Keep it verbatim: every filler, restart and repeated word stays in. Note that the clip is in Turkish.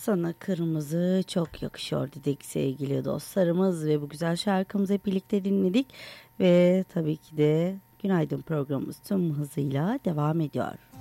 Sana kırmızı çok yakışıyor dedik sevgili dostlarımız ve bu güzel şarkımızı hep birlikte dinledik ve tabii ki de Günaydın programımız tüm hızıyla devam ediyor.